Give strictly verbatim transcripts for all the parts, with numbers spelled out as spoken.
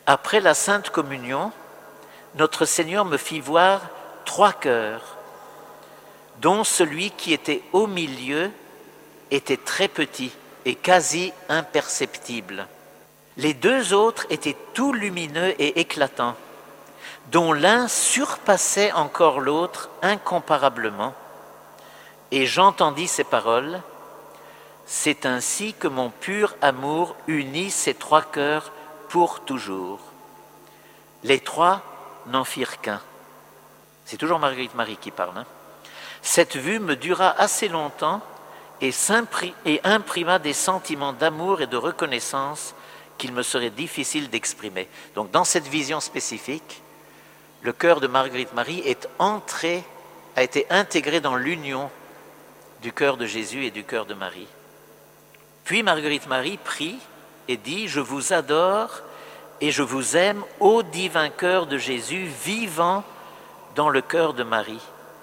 Après la Sainte Communion, notre Seigneur me fit voir trois cœurs, dont celui qui était au milieu était très petit et quasi imperceptible. Les deux autres étaient tout lumineux et éclatants, dont l'un surpassait encore l'autre incomparablement. Et j'entendis ces paroles: c'est ainsi que mon pur amour unit ces trois cœurs pour toujours. Les trois n'en firent qu'un. C'est toujours Marguerite Marie qui parle. Hein. Cette vue me dura assez longtemps et, et imprima des sentiments d'amour et de reconnaissance qu'il me serait difficile d'exprimer. Donc dans cette vision spécifique, le cœur de Marguerite Marie est entré, a été intégré dans l'union du cœur de Jésus et du cœur de Marie. Puis Marguerite Marie prie et dit: je vous adore et je vous aime, ô divin cœur de Jésus, vivant dans le cœur de Marie.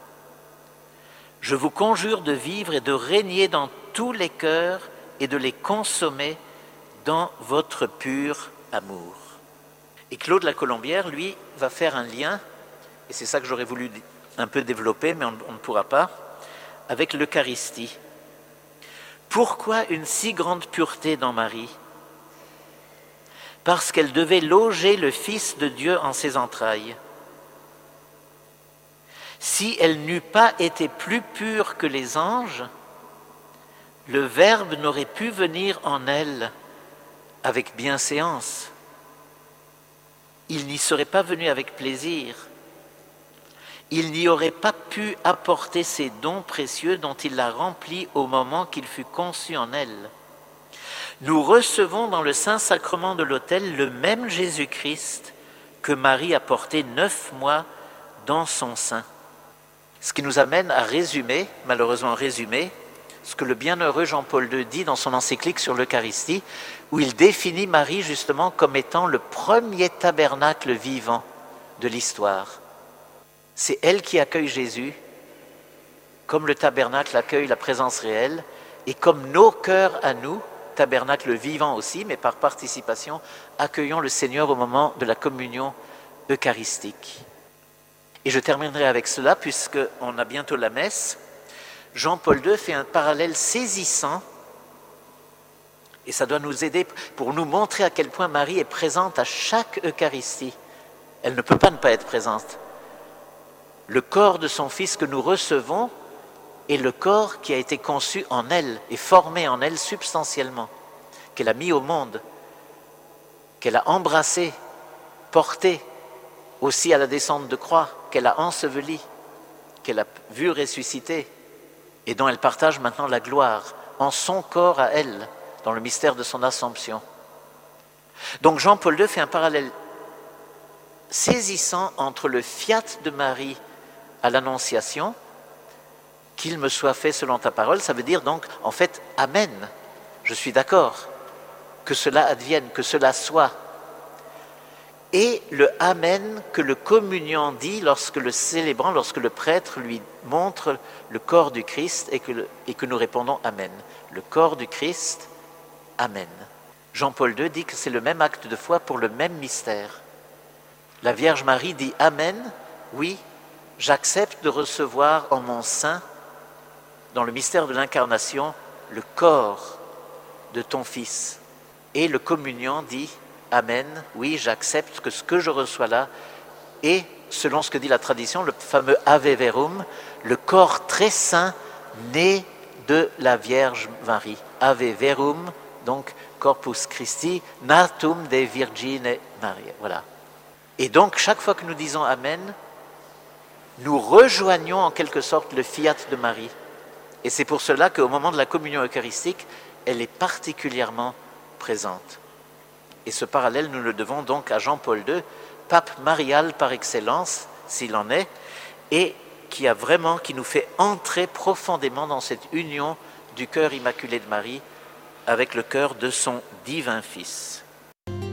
Je vous conjure de vivre et de régner dans tous les cœurs et de les consommer dans votre pur amour. Et Claude La Colombière, lui, va faire un lien, et c'est ça que j'aurais voulu un peu développer, mais on, on ne pourra pas, avec l'Eucharistie. Pourquoi une si grande pureté dans Marie? Parce qu'elle devait loger le Fils de Dieu en ses entrailles. Si elle n'eût pas été plus pure que les anges, le Verbe n'aurait pu venir en elle avec bienséance. Il n'y serait pas venu avec plaisir. Il n'y aurait pas pu apporter ces dons précieux dont il l'a rempli au moment qu'il fut conçu en elle. Nous recevons dans le Saint-Sacrement de l'autel le même Jésus-Christ que Marie a porté neuf mois dans son sein. Ce qui nous amène à résumer, malheureusement résumer, ce que le bienheureux Jean-Paul deux dit dans son encyclique sur l'Eucharistie, où il définit Marie justement comme étant le premier tabernacle vivant de l'histoire. C'est elle qui accueille Jésus, comme le tabernacle accueille la présence réelle, et comme nos cœurs à nous, tabernacle vivant aussi, mais par participation, accueillons le Seigneur au moment de la communion eucharistique. Et je terminerai avec cela, puisqu'on a bientôt la messe. Jean-Paul deux fait un parallèle saisissant, et ça doit nous aider pour nous montrer à quel point Marie est présente à chaque Eucharistie. Elle ne peut pas ne pas être présente. Le corps de son Fils que nous recevons est le corps qui a été conçu en elle et formé en elle substantiellement, qu'elle a mis au monde, qu'elle a embrassé, porté aussi à la descente de croix, qu'elle a enseveli, qu'elle a vu ressusciter et dont elle partage maintenant la gloire en son corps à elle, dans le mystère de son Assomption. Donc Jean-Paul deux fait un parallèle saisissant entre le fiat de Marie à l'Annonciation, qu'il me soit fait selon ta parole, ça veut dire donc en fait Amen, je suis d'accord, que cela advienne, que cela soit. Et le Amen que le communiant dit lorsque le célébrant, lorsque le prêtre lui montre le corps du Christ et que, le, et que nous répondons Amen. Le corps du Christ, Amen. Jean-Paul deux dit que c'est le même acte de foi pour le même mystère. La Vierge Marie dit Amen, oui, j'accepte de recevoir en mon sein, dans le mystère de l'incarnation, le corps de ton Fils. Et le communiant dit Amen, oui, j'accepte que ce que je reçois là est, selon ce que dit la tradition, le fameux Ave Verum, le corps très saint né de la Vierge Marie. Ave Verum, donc Corpus Christi, natum de Virgine Maria. Voilà. Et donc, chaque fois que nous disons Amen, nous rejoignons en quelque sorte le fiat de Marie. Et c'est pour cela qu'au moment de la communion eucharistique, elle est particulièrement présente. Et ce parallèle, nous le devons donc à Jean-Paul deux, pape marial par excellence, s'il en est, et qui a vraiment, qui nous fait entrer profondément dans cette union du cœur immaculé de Marie avec le cœur de son divin Fils.